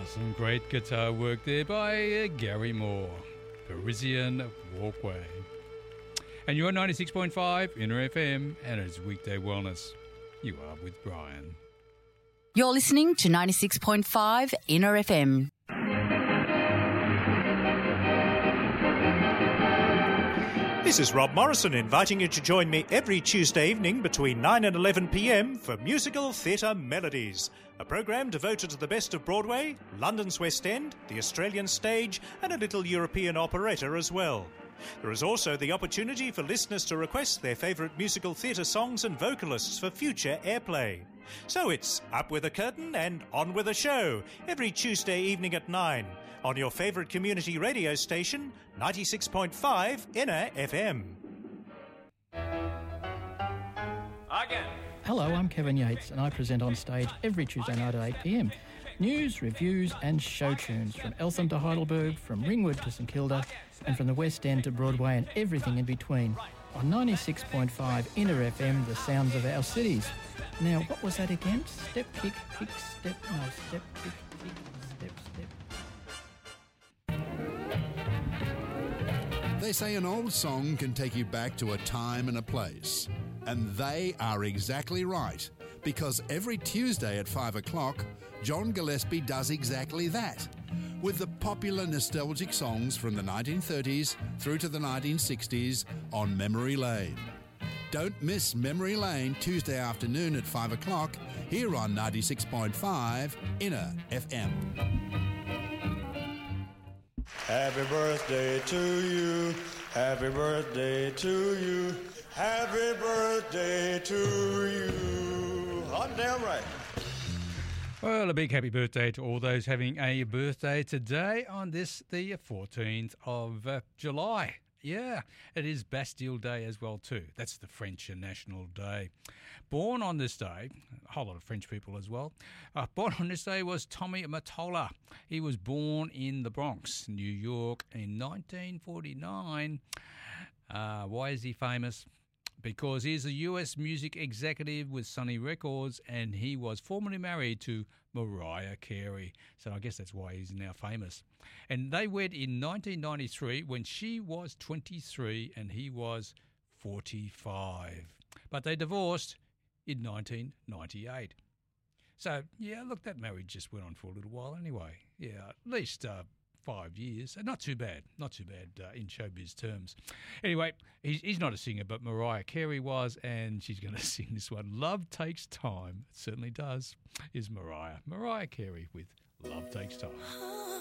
Some great guitar work there by Gary Moore, Parisian Walkway. And you're 96.5 Inner FM, and it's Weekday Wellness. You are with Brian. You're listening to 96.5 Inner FM. This is Rob Morrison inviting you to join me every Tuesday evening between 9 and 11 p.m. for Musical Theatre Melodies, a programme devoted to the best of Broadway, London's West End, the Australian stage and a little European operetta as well. There is also the opportunity for listeners to request their favourite musical theatre songs and vocalists for future airplay. So it's up with a curtain and on with a show every Tuesday evening at 9 on your favourite community radio station, 96.5 Inner FM. Again. Hello, I'm Kevin Yates and I present on stage every Tuesday night at 8 p.m. News, reviews and show tunes from Eltham to Heidelberg, from Ringwood to St Kilda and from the West End to Broadway and everything in between. On 96.5 Inner FM, the sounds of our cities. Now, what was that again? Step, kick, step, kick, step, step. They say an old song can take you back to a time and a place. And they are exactly right. Because every Tuesday at 5 o'clock, John Gillespie does exactly that. With the popular nostalgic songs from the 1930s through to the 1960s on Memory Lane. Don't miss Memory Lane Tuesday afternoon at 5 o'clock here on 96.5 Inner FM. Happy birthday to you, happy birthday to you, happy birthday to you. Hot damn right. Well, a big happy birthday to all those having a birthday today on this, the 14th of July. Yeah, it is Bastille Day as well too. That's the French National Day. Born on this day, a whole lot of French people as well, born on this day was Tommy Mottola. He was born in the Bronx, New York in 1949. Why is he famous? Because he's a US music executive with Sony Records and he was formerly married to Mariah Carey. So I guess that's why he's now famous. And they wed in 1993 when she was 23 and he was 45. But they divorced in 1998. So, yeah, look, that marriage just went on for a little while anyway. Yeah, at least 5 years. Not too bad in showbiz terms. Anyway, he's not a singer, but Mariah Carey was, and she's going to sing this one. Love Takes Time. It certainly does, is Mariah. Mariah Carey with Love Takes Time.